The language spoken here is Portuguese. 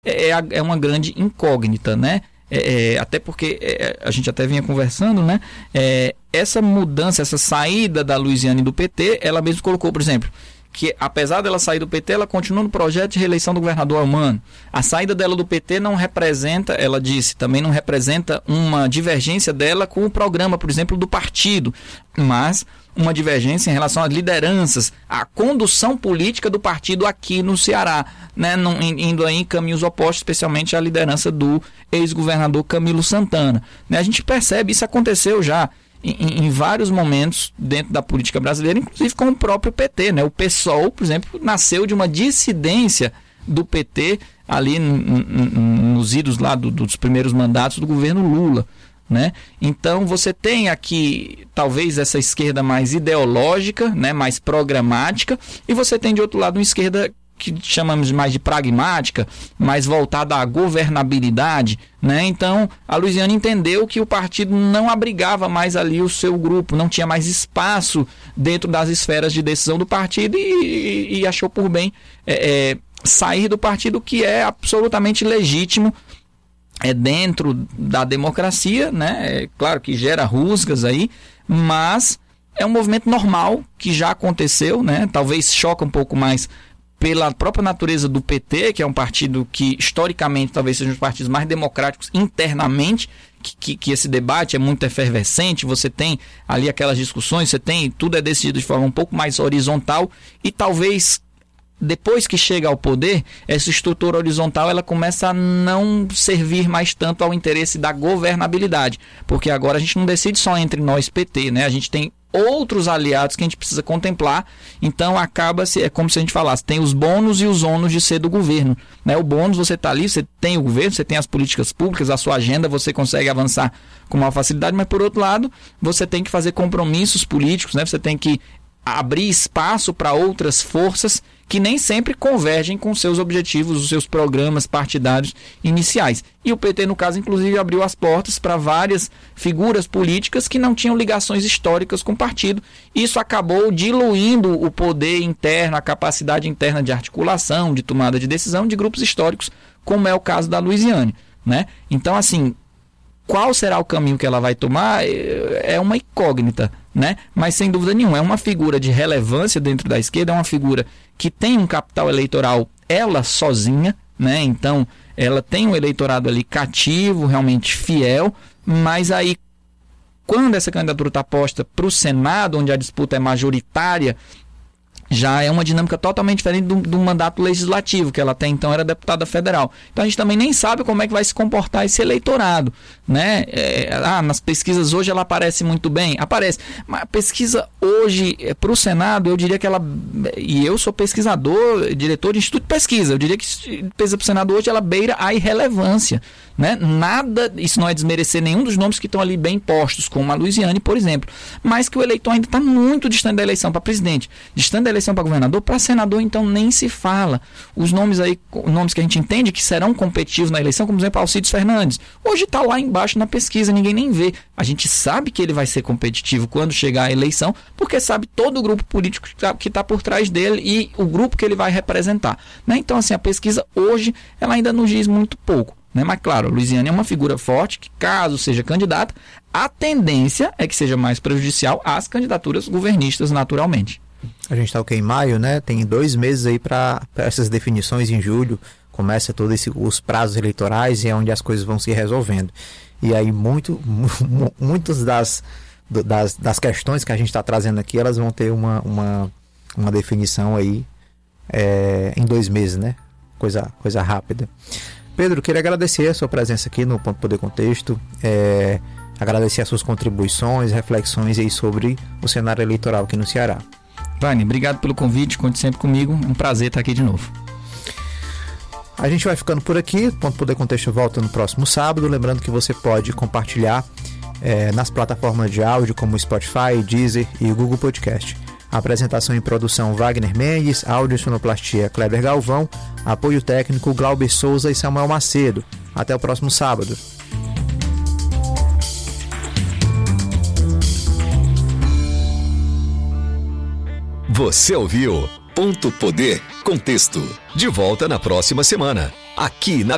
é uma grande incógnita, né? Até porque a gente até vinha conversando, né? Essa mudança, essa saída da Luiziane do PT, ela mesmo colocou, por exemplo, que apesar dela sair do PT, ela continua no projeto de reeleição do governador Almano. A saída dela do PT não representa, ela disse, também não representa uma divergência dela com o programa, por exemplo, do partido, mas uma divergência em relação às lideranças, à condução política do partido aqui no Ceará, né? Indo aí em caminhos opostos, especialmente à liderança do ex-governador Camilo Santana. Né? A gente percebe, isso aconteceu já em vários momentos dentro da política brasileira, inclusive com o próprio PT, né? O PSOL, por exemplo, nasceu de uma dissidência do PT ali nos idos lá dos primeiros mandatos do governo Lula, né? Então você tem aqui talvez essa esquerda mais ideológica, né? Mais programática, e você tem de outro lado uma esquerda que chamamos mais de pragmática, mais voltada à governabilidade, né? Então, a Luiziane entendeu que o partido não abrigava mais ali o seu grupo, não tinha mais espaço dentro das esferas de decisão do partido e achou por bem sair do partido, que é absolutamente legítimo dentro da democracia, né? Claro que gera rusgas aí, mas é um movimento normal que já aconteceu, né? Talvez choca um pouco mais pela própria natureza do PT, que é um partido que historicamente talvez seja um dos partidos mais democráticos internamente, que esse debate é muito efervescente, você tem ali aquelas discussões, tudo é decidido de forma um pouco mais horizontal, e talvez depois que chega ao poder, essa estrutura horizontal ela começa a não servir mais tanto ao interesse da governabilidade, porque agora a gente não decide só entre nós PT, né? A gente tem outros aliados que a gente precisa contemplar, então acaba-se, é como se a gente falasse, tem os bônus e os ônus de ser do governo, né? O bônus, você está ali, você tem o governo, você tem as políticas públicas, a sua agenda, você consegue avançar com maior facilidade, mas por outro lado, você tem que fazer compromissos políticos, né? Você tem que abrir espaço para outras forças que nem sempre convergem com seus objetivos, os seus programas partidários iniciais. E o PT, no caso, inclusive, abriu as portas para várias figuras políticas que não tinham ligações históricas com o partido. Isso acabou diluindo o poder interno, a capacidade interna de articulação, de tomada de decisão de grupos históricos, como é o caso da Luiziane, né? Então, assim, qual será o caminho que ela vai tomar é uma incógnita, né? Mas sem dúvida nenhuma, é uma figura de relevância dentro da esquerda, é uma figura que tem um capital eleitoral ela sozinha, né? Então ela tem um eleitorado ali cativo, realmente fiel, mas aí quando essa candidatura está posta para o Senado, onde a disputa é majoritária, já é uma dinâmica totalmente diferente do mandato legislativo, que ela até então era deputada federal. Então a gente também nem sabe como é que vai se comportar esse eleitorado, né? Nas pesquisas hoje ela aparece muito bem, aparece, mas a pesquisa hoje para o Senado, eu diria que ela, e eu sou pesquisador, diretor de instituto de pesquisa, eu diria que pesquisa para o Senado hoje ela beira a irrelevância, né? Nada, isso não é desmerecer nenhum dos nomes que estão ali bem postos, como a Luiziane, por exemplo, mas que o eleitor ainda está muito distante da eleição para presidente, distante da eleição para governador, para senador então nem se fala. Os nomes aí, nomes que a gente entende que serão competitivos na eleição, como por exemplo Alcides Fernandes, hoje está lá embaixo na pesquisa, ninguém nem vê. A gente sabe que ele vai ser competitivo quando chegar a eleição, porque sabe todo o grupo político que está por trás dele e o grupo que ele vai representar, né? Então assim, a pesquisa hoje ela ainda nos diz muito pouco, né? Mas claro, a Luiziane é uma figura forte que, caso seja candidata, a tendência é que seja mais prejudicial às candidaturas governistas naturalmente. A gente está em maio, né? Tem 2 meses aí para essas definições. Em julho começa todos os prazos eleitorais e é onde as coisas vão se resolvendo. E aí muitas das questões que a gente está trazendo aqui, elas vão ter uma definição aí em 2 meses, né? Coisa rápida. Pedro, queria agradecer a sua presença aqui no Ponto Poder Contexto, agradecer as suas contribuições, reflexões aí sobre o cenário eleitoral aqui no Ceará. Vani, obrigado pelo convite, conte sempre comigo, um prazer estar aqui de novo. A gente vai ficando por aqui, o Ponto Poder Contexto volta no próximo sábado, lembrando que você pode compartilhar nas plataformas de áudio como Spotify, Deezer e Google Podcast. A apresentação e produção Wagner Mendes, áudio e sonoplastia Kleber Galvão, apoio técnico Glauber Souza e Samuel Macedo. Até o próximo sábado. Você ouviu Ponto Poder Contexto. De volta na próxima semana, aqui na